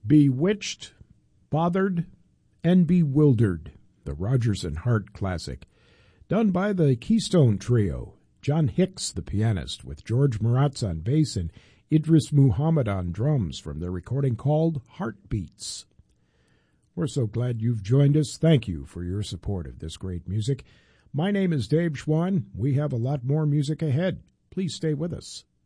Bewitched, Bothered, and Bewildered, the Rodgers and Hart classic, done by the Keystone Trio, John Hicks, the pianist, with George Maratz on bass and Idris Muhammad on drums from their recording called Heartbeats. We're so glad you've joined us. Thank you for your support of this great music. My name is Dave Schwann. We have a lot more music ahead. Please stay with us.